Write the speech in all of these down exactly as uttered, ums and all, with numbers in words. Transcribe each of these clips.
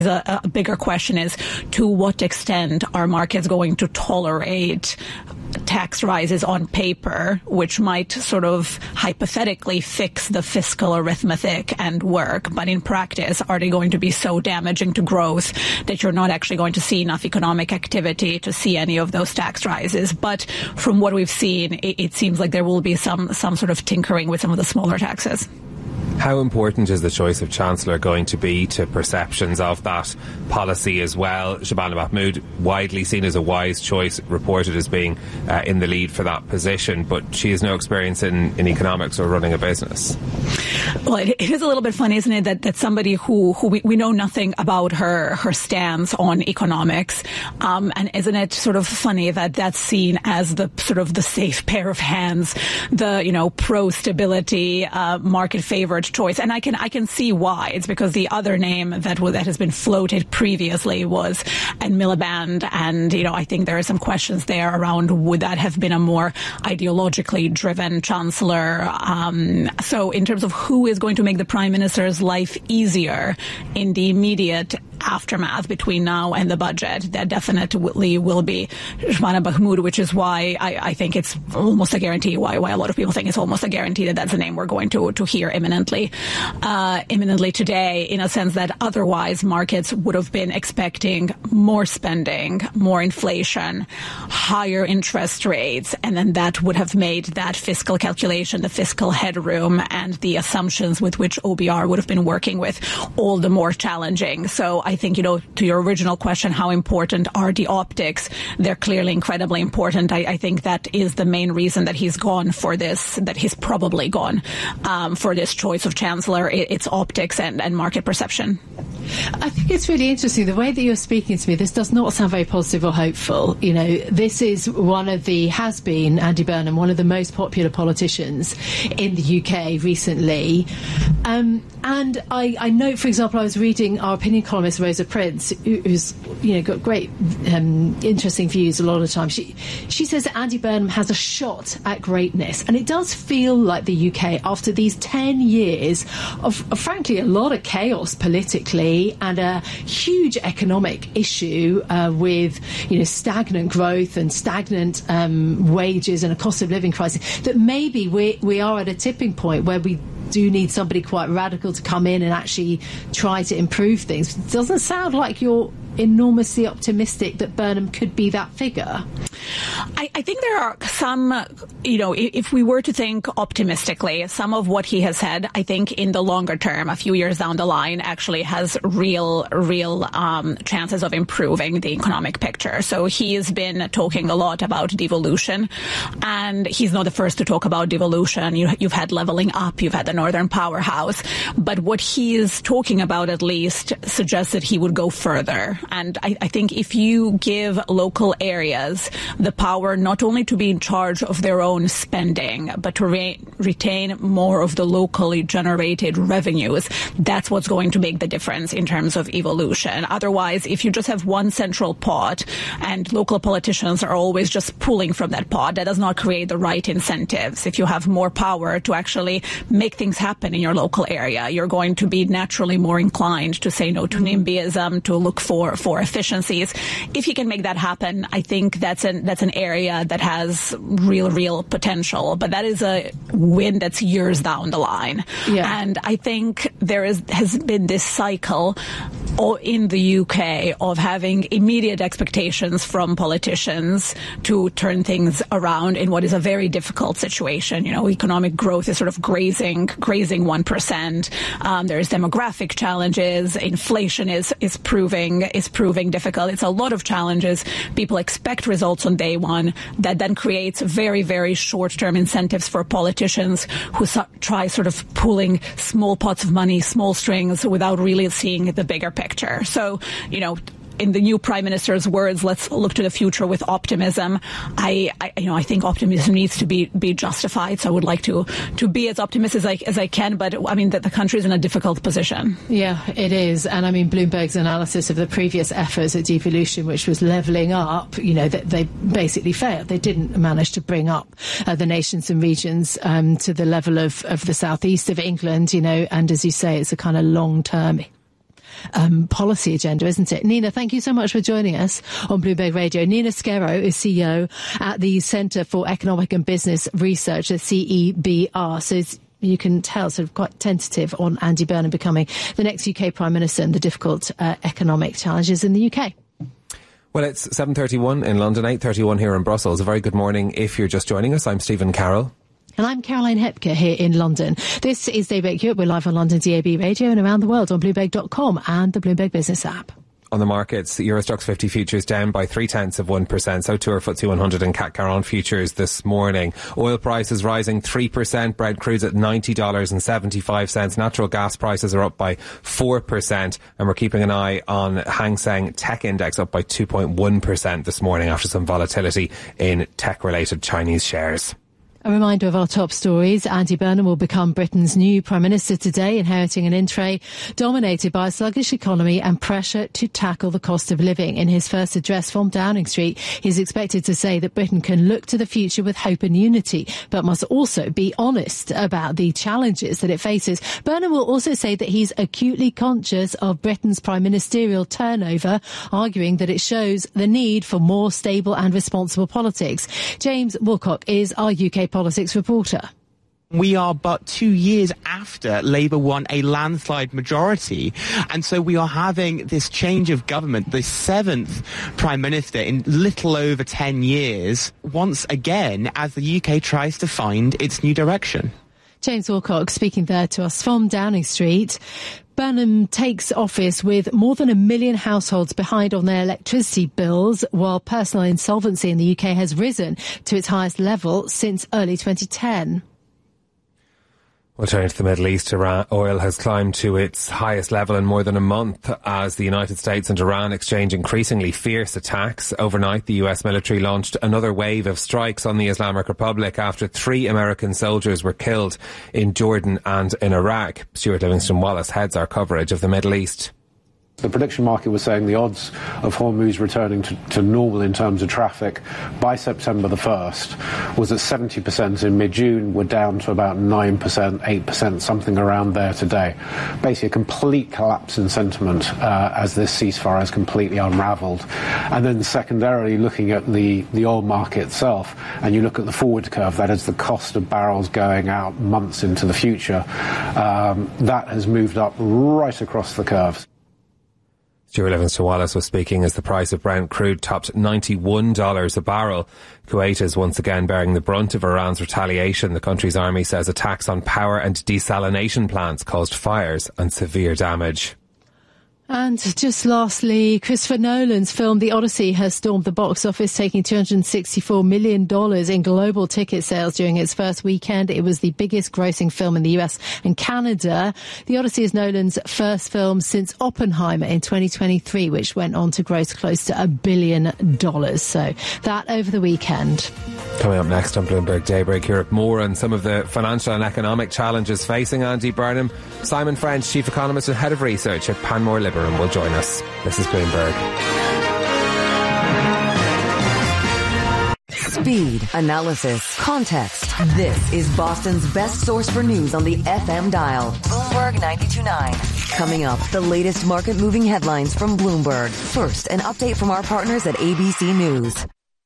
A, a bigger question is, to what extent are markets going to tolerate tax rises on paper, which might sort of hypothetically fix the fiscal arithmetic and work, but in practice, are they going to be so damaging to growth that you're not actually going to see enough economic activity to see any of those tax rises? But from what we've seen, it, it seems like there will be some some sort of tinkering with some of the smaller taxes. How important is the choice of Chancellor going to be to perceptions of that policy as well? Shabana Mahmood, widely seen as a wise choice, reported as being uh, in the lead for that position, but she has no experience in, in economics or running a business. Well, it, it is a little bit funny, isn't it, that, that somebody who, who we, we know nothing about her, her stance on economics, um, and isn't it sort of funny that that's seen as the sort of the safe pair of hands, the, you know, pro-stability, uh, market-favored choice. And I can I can see why. It's because the other name that was, that has been floated previously was Anne Miliband, and you know I think there are some questions there around would that have been a more ideologically driven chancellor. Um, so in terms of who is going to make the Prime Minister's life easier in the immediate aftermath between now and the budget, that definitely will be Shabana Mahmood, which is why I, I think it's almost a guarantee, why why a lot of people think it's almost a guarantee that that's the name we're going to, to hear imminently, uh, imminently today, in a sense that otherwise markets would have been expecting more spending, more inflation, higher interest rates, and then that would have made that fiscal calculation, the fiscal headroom, and the assumptions with which O B R would have been working with all the more challenging. So I think, you know, to your original question, how important are the optics? They're clearly incredibly important. I, I think that is the main reason that he's gone for this, that he's probably gone um, for this choice of chancellor. It, it's optics and, and market perception. I think it's really interesting the way that you're speaking to me. This does not sound very positive or hopeful. You know, this is one of the, has been, Andy Burnham, one of the most popular politicians in the U K recently. Um, and I, I note, for example, I was reading our opinion columnist, Rosa Prince, who, who's, you know, got great, um, interesting views a lot of the time. She, she says that Andy Burnham has a shot at greatness. And it does feel like the U K, after these ten years of, of frankly, a lot of chaos politically, and a huge economic issue uh, with, you know, stagnant growth and stagnant um, wages and a cost of living crisis, that maybe we we are at a tipping point where we do need somebody quite radical to come in and actually try to improve things. It doesn't sound like you're enormously optimistic that Burnham could be that figure. I, I think there are some, you know, if we were to think optimistically, some of what he has said, I think in the longer term, a few years down the line, actually has real, real um, chances of improving the economic picture. So he has been talking a lot about devolution, and he's not the first to talk about devolution. You, you've had leveling up, you've had the Northern Powerhouse, but what he is talking about at least suggests that he would go further. And I, I think if you give local areas the power not only to be in charge of their own spending, but to re- retain more of the locally generated revenues, that's what's going to make the difference in terms of evolution. Otherwise, if you just have one central pot and local politicians are always just pulling from that pot, that does not create the right incentives. If you have more power to actually make things happen in your local area, you're going to be naturally more inclined to say no to NIMBYism, to look for, for efficiencies. If you can make that happen, I think that's an that's an area that has real, real potential. But that is a win that's years down the line. Yeah. And I think there is has been this cycle in the U K of having immediate expectations from politicians to turn things around in what is a very difficult situation. You know, economic growth is sort of grazing, grazing one percent. Um, there's demographic challenges. Inflation is, is proving, is proving difficult. It's a lot of challenges. People expect results on day one. That then creates very, very short-term incentives for politicians who so- try sort of pulling small pots of money, small strings, without really seeing the bigger picture. So, you know, in the new Prime Minister's words, let's look to the future with optimism. I, I you know, I think optimism needs to be be justified. So I would like to to be as optimistic as I as I can. But I mean, that the country is in a difficult position. Yeah, it is. And I mean, Bloomberg's analysis of the previous efforts at devolution, which was levelling up, you know, that they basically failed. They didn't manage to bring up uh, the nations and regions um, to the level of of the southeast of England. You know, and as you say, it's a kind of long term um, policy agenda, isn't it? Nina, thank you so much for joining us on Bloomberg Radio. Nina Skero is C E O at the Centre for Economic and Business Research, the C E B R. So it's, you can tell, sort of quite tentative on Andy Burnham becoming the next U K Prime Minister and the difficult uh, economic challenges in the U K. Well, it's seven thirty-one in London, eight thirty-one here in Brussels. A very good morning if you're just joining us. I'm Stephen Carroll. And I'm Caroline Hepker here in London. This is Daybreak Europe. We're live on London D A B Radio and around the world on Bloomberg dot com and the Bloomberg Business app. On the markets, Eurostoxx fifty futures down by three tenths of one percent. So too are F T S E one hundred and C A C Caron futures this morning. Oil prices rising three percent. Brent crude's at ninety dollars and seventy-five cents. Natural gas prices are up by four percent. And we're keeping an eye on Hang Seng Tech Index up by two point one percent this morning after some volatility in tech-related Chinese shares. A reminder of our top stories. Andy Burnham will become Britain's new Prime Minister today, inheriting an in-tray dominated by a sluggish economy and pressure to tackle the cost of living. In his first address from Downing Street, he's expected to say that Britain can look to the future with hope and unity, but must also be honest about the challenges that it faces. Burnham will also say that he's acutely conscious of Britain's prime ministerial turnover, arguing that it shows the need for more stable and responsible politics. James Woolcock is our U K politics reporter. We are but two years after Labour won a landslide majority, and so we are having this change of government, the seventh Prime Minister in little over ten years, once again as the U K tries to find its new direction. James Woolcock speaking there to us from Downing Street. Burnham takes office with more than a million households behind on their electricity bills, while personal insolvency in the U K has risen to its highest level since early twenty ten. We'll turn to the Middle East. Iran oil has climbed to its highest level in more than a month as the United States and Iran exchange increasingly fierce attacks. Overnight, the U S military launched another wave of strikes on the Islamic Republic after three American soldiers were killed in Jordan and in Iraq. Stuart Livingston-Wallace heads our coverage of the Middle East. The prediction market was saying the odds of Hormuz returning to, to normal in terms of traffic by September the first was at seventy percent in mid-June. We're down to about nine percent, eight percent, something around there today. Basically a complete collapse in sentiment uh, as this ceasefire has completely unraveled. And then secondarily, looking at the, the oil market itself, and you look at the forward curve, that is the cost of barrels going out months into the future, um, that has moved up right across the curves. Stuart Livingston-Wallace was speaking as the price of Brent crude topped ninety-one dollars a barrel. Kuwait is once again bearing the brunt of Iran's retaliation. The country's army says attacks on power and desalination plants caused fires and severe damage. And just lastly, Christopher Nolan's film The Odyssey has stormed the box office, taking two hundred sixty-four million dollars in global ticket sales during its first weekend. It was the biggest grossing film in the U S and Canada. The Odyssey is Nolan's first film since Oppenheimer in twenty twenty-three, which went on to gross close to a billion dollars. So that over the weekend. Coming up next on Bloomberg Daybreak Europe, more on some of the financial and economic challenges facing Andy Burnham. Simon French, Chief Economist and Head of Research at Panmure Liberum, will join us. This is Bloomberg. Speed, analysis, context. This is Boston's best source for news on the F M dial. Bloomberg ninety-two point nine. Coming up, the latest market-moving headlines from Bloomberg. First, an update from our partners at A B C News.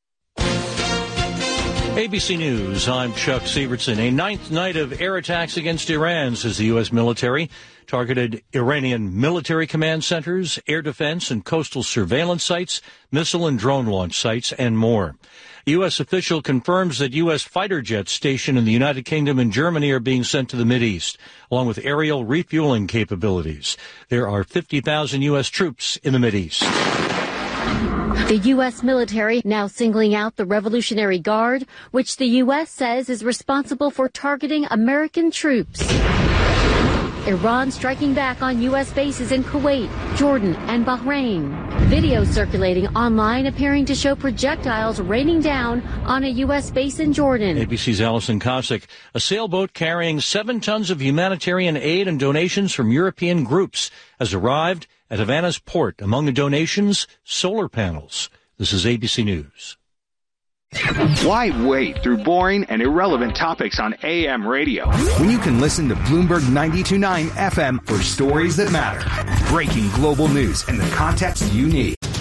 A B C News, I'm Chuck Sievertson. A ninth night of air attacks against Iran, says the U S military. Targeted Iranian military command centers, air defense and coastal surveillance sites, missile and drone launch sites, and more. A U S official confirms that U S fighter jets stationed in the United Kingdom and Germany are being sent to the Mideast, along with aerial refueling capabilities. There are fifty thousand U S troops in the Mideast. The U S military now singling out the Revolutionary Guard, which the U S says is responsible for targeting American troops. Iran striking back on U S bases in Kuwait, Jordan, and Bahrain. Video circulating online appearing to show projectiles raining down on a U S base in Jordan. A B C's Alison Kosick. A sailboat carrying seven tons of humanitarian aid and donations from European groups has arrived at Havana's port. Among the donations, solar panels. This is A B C News. Why wade through boring and irrelevant topics on A M radio when you can listen to Bloomberg ninety-two point nine F M for stories that matter, breaking global news, and the context you need?